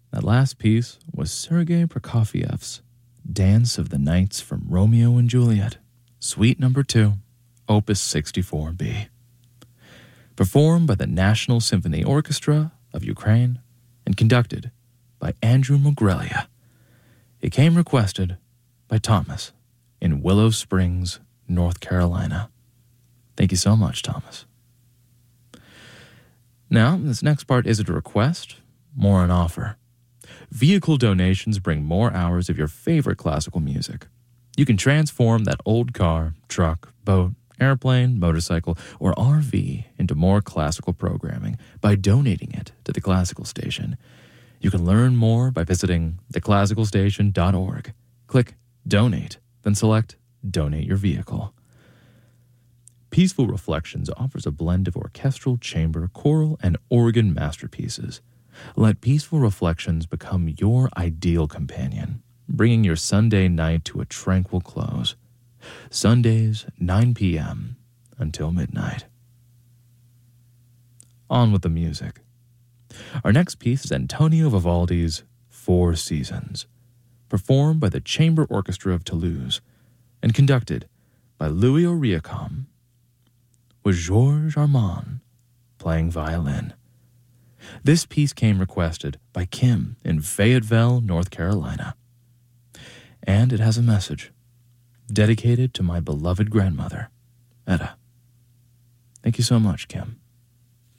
That last piece was Sergei Prokofiev's Dance of the Nights from Romeo and Juliet, Suite No. 2, Opus 64B. Performed by the National Symphony Orchestra of Ukraine and conducted by Andrew Mogrelia. It came requested by Thomas in Willow Springs, North Carolina. Thank you so much, Thomas. Now, this next part isn't a request, more an offer. Vehicle donations bring more hours of your favorite classical music. You can transform that old car, truck, boat, airplane, motorcycle, or RV into more classical programming by donating it to the Classical Station. You can learn more by visiting theclassicalstation.org. Click Donate, then select Donate Your Vehicle. Peaceful Reflections offers a blend of orchestral, chamber, choral, and organ masterpieces. Let Peaceful Reflections become your ideal companion, bringing your Sunday night to a tranquil close. Sundays, 9 p.m. until midnight. On with the music. Our next piece is Antonio Vivaldi's Four Seasons, performed by the Chamber Orchestra of Toulouse and conducted by Louis Oriacom, with Georges Armand playing violin. This piece came requested by Kim in Fayetteville, North Carolina. And it has a message dedicated to my beloved grandmother, Etta. Thank you so much, Kim.